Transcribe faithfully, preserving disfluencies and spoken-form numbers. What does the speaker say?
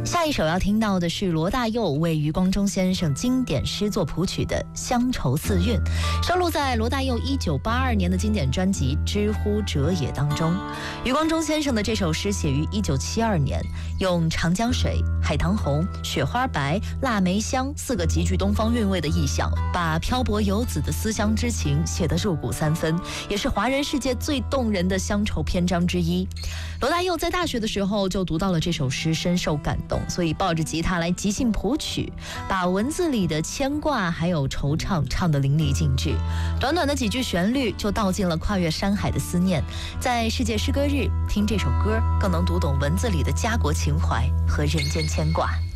下一首要听到的是罗大佑为余光中先生经典诗作谱曲的《乡愁四韵》，收录在罗大佑一九八二年的经典专辑《知乎者也》当中。余光中先生的这首诗写于一九七二年，用长江水、海棠红、雪花白、腊梅香四个极具东方韵味的意象，把漂泊游子的思乡之情写得入骨三分，也是华人世界最动人的乡愁篇章之一。罗大佑在大学的时候就读到了这首诗，深受感动，所以抱着吉他来即兴谱曲，把文字里的牵挂还有惆怅唱得淋漓尽致。短短的几句旋律就道尽了跨越山海的思念。在世界诗歌日听这首歌，更能读懂文字里的家国情怀和人间牵挂。